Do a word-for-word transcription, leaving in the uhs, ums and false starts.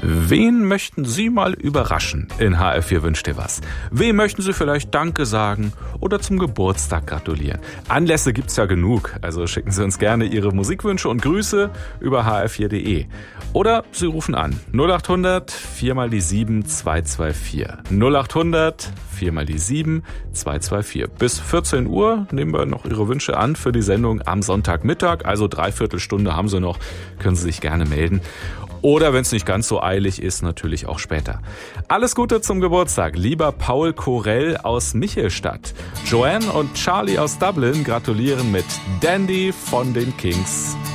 Wen möchten Sie mal überraschen in H R vier wünscht dir was? Wem möchten Sie vielleicht Danke sagen oder zum Geburtstag gratulieren? Anlässe gibt's ja genug, also schicken Sie uns gerne Ihre Musikwünsche und Grüße über h r vier punkt d e. Oder Sie rufen an null acht hundert vier mal die sieben zwei zwei vier. null acht hundert vier mal die sieben zwei zwei vier. Bis vierzehn Uhr nehmen wir noch Ihre Wünsche an für die Sendung am Sonntagmittag, also dreiviertel Stunde haben Sie noch, können Sie sich gerne melden. Oder wenn es nicht ganz so eilig ist, natürlich auch später. Alles Gute zum Geburtstag, lieber Paul Korell aus Michelstadt. Joanne und Charlie aus Dublin gratulieren mit Dandy von den Kings.